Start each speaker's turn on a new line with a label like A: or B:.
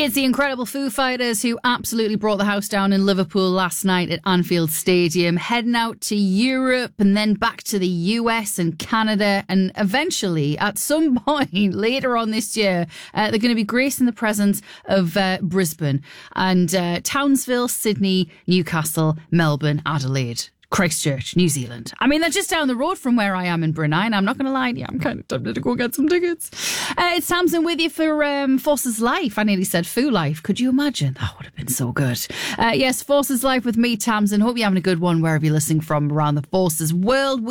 A: It's the incredible Foo Fighters who absolutely brought the house down in Liverpool last night at Anfield Stadium, heading out to Europe and then back to the US and Canada, and eventually, at some point later on this year, they're going to be gracing the presence of Brisbane and Townsville, Sydney, Newcastle, Melbourne, Adelaide, Christchurch, New Zealand. I mean, they're just down the road from where I am in Brunei, and I'm not going to lie to you, I'm kind of tempted to go get some tickets. It's Tamsin with you for Forces Life. I nearly said Foo Life. Could you imagine? That would have been so good. Yes, Forces Life with me, Tamsin. Hope you're having a good one wherever you're listening from around the Forces world.